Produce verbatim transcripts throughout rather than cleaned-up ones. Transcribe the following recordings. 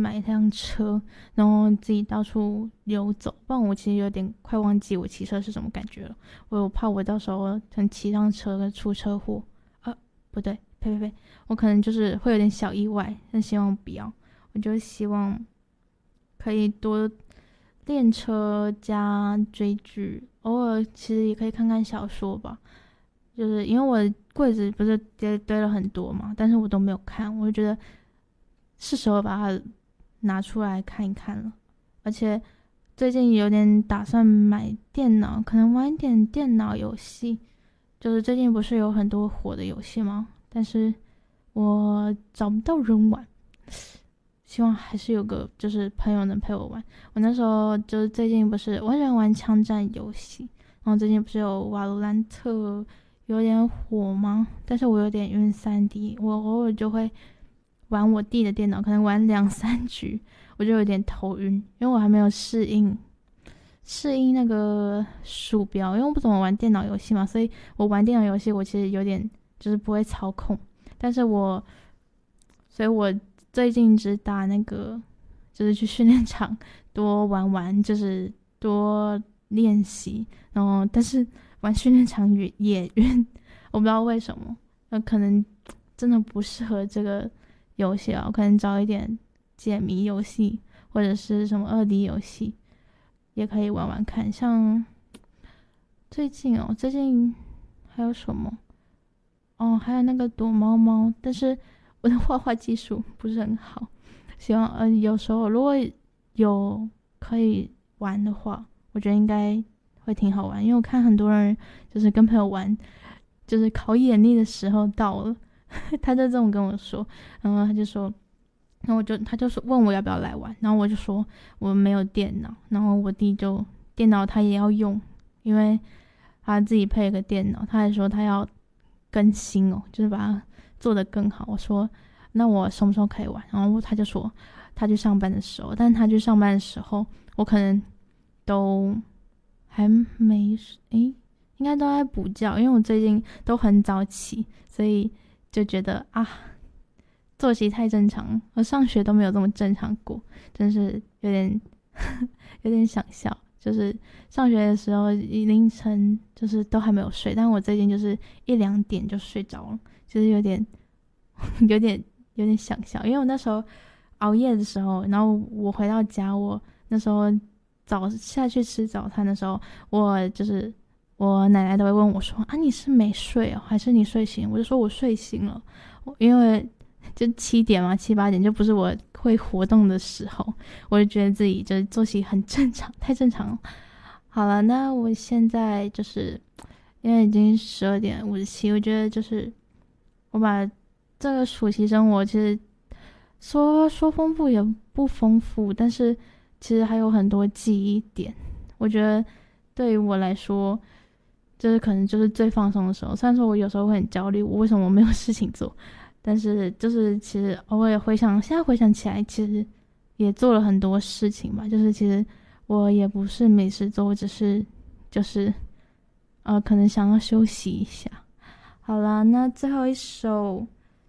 买一辆车，然后自己到处游走，不然我其实有点快忘记我骑车是什么感觉了。我有怕我到时候可能骑上车出车祸啊，不对，呸呸呸，我可能就是会有点小意外，但希望不要。我就希望可以多练车加追剧，偶尔其实也可以看看小说吧。就是因为我的柜子不是堆堆了很多嘛，但是我都没有看，我就觉得是时候把它拿出来看一看了。而且最近有点打算买电脑，可能玩一点电脑游戏。就是最近不是有很多火的游戏吗？但是我找不到人玩，希望还是有个就是朋友能陪我玩。我那时候就是最近不是我很喜欢玩枪战游戏，然后最近不是有瓦罗兰特有点火吗？但是我有点晕 三 D， 我偶尔就会玩我弟的电脑，可能玩两三局我就有点头晕，因为我还没有适应适应那个鼠标，因为我不怎么玩电脑游戏嘛，所以我玩电脑游戏我其实有点就是不会操控，但是我所以我最近只打那个就是去训练场多玩玩，就是多练习，然后但是玩训练场也也晕，我不知道为什么，那可能真的不适合这个游戏啊，我可能找一点解谜游戏或者是什么二 D 游戏也可以玩玩看。像最近哦，最近还有什么哦，还有那个躲猫猫，但是我的画画技术不是很好，希望呃有时候如果有可以玩的话，我觉得应该会挺好玩，因为我看很多人就是跟朋友玩，就是考眼力的时候到了，他就这么跟我说，然后他就说，然后我就他就说问我要不要来玩，然后我就说我没有电脑，然后我弟就电脑他也要用，因为他自己配了个电脑，他还说他要更新哦，就是把它做得更好。我说那我什么时候可以玩？然后他就说他去上班的时候，但是他去上班的时候，我可能都还没诶，应该都在补觉，因为我最近都很早起，所以就觉得啊，作息太正常，我上学都没有这么正常过，真是有点有点想笑。就是上学的时候凌晨就是都还没有睡，但我最近就是一两点就睡着了，就是有点有点有点想笑，因为我那时候熬夜的时候，然后我回到家，我那时候早下去吃早餐的时候，我就是我奶奶都会问我说啊，你是没睡哦，还是你睡醒？我就说我睡醒了，因为就七点嘛，七八点就不是我会活动的时候，我就觉得自己就是作息很正常，太正常了。好了，那我现在就是因为已经十二点五十七，我觉得就是我把这个暑期生活其实说说丰富也不丰富，但是其实还有很多记忆点。我觉得对于我来说，就是可能就是最放松的时候。虽然说我有时候会很焦虑，我为什么没有事情做，但是就是其实偶尔回想，现在回想起来，其实也做了很多事情吧。就是其实我也不是没事做，我只是就是呃，可能想要休息一下。好啦，那最后一首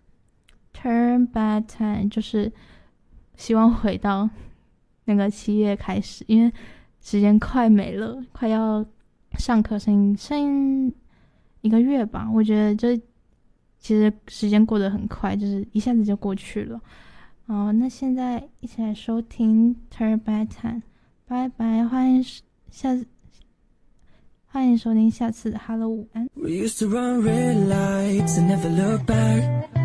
Turn Back Time 就是希望回到那个七月开始，因为时间快没了，快要上课剩剩一个月吧。我觉得这其实时间过得很快，就是一下子就过去了。好，那现在一起来收听 Turn Back Time， 拜拜，欢迎下欢迎收听下次的 Hello 午安。 We used to run red lights and never look back.